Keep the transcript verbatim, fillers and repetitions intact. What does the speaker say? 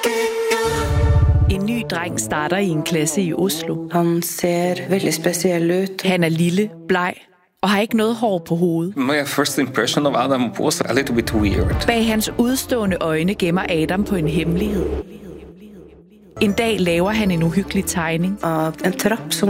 En ny dreng starter i en klasse i Oslo. Han ser veldig spesiell ut. Han er lille, bleg og har ikke noget hår på hovedet. My first impression of Adam was a little bit weird. Bag hans udstående øjne gemmer Adam på en hemmelighed. En dag laver han en uhyggelig tegning Av en trapp som